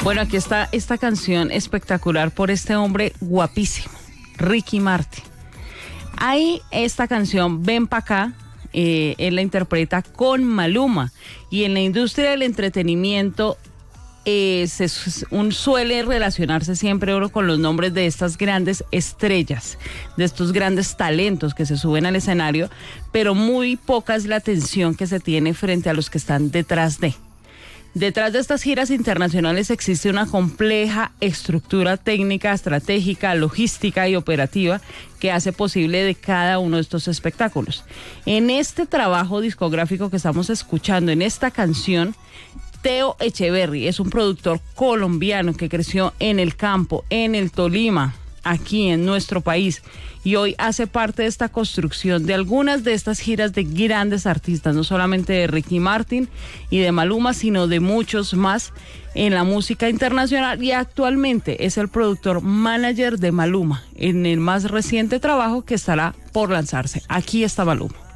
Bueno, aquí está esta canción espectacular por este hombre guapísimo, Ricky Martin. Ahí esta canción, Ven Pa' Acá, él la interpreta con Maluma. Y en la industria del entretenimiento suele relacionarse siempre uno con los nombres de estas grandes estrellas, de estos grandes talentos que se suben al escenario, pero muy poca es la atención que se tiene frente a los que están detrás de. Detrás de estas giras internacionales existe una compleja estructura técnica, estratégica, logística y operativa que hace posible de cada uno de estos espectáculos. En este trabajo discográfico que estamos escuchando, en esta canción, Teo Echeverry es un productor colombiano que creció en el campo, en el Tolima, aquí en nuestro país, y hoy hace parte de esta construcción de algunas de estas giras de grandes artistas, no solamente de Ricky Martin y de Maluma, sino de muchos más en la música internacional, y actualmente es el productor manager de Maluma en el más reciente trabajo que estará por lanzarse. Aquí está Maluma.